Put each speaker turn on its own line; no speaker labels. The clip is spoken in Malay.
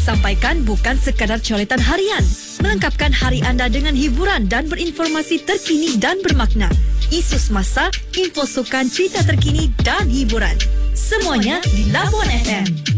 disampaikan bukan sekadar coretan harian, melengkapkan hari anda dengan hiburan dan berinformasi terkini dan bermakna. Isu semasa, info sukan, cerita terkini dan hiburan. Semuanya di Labuan FM.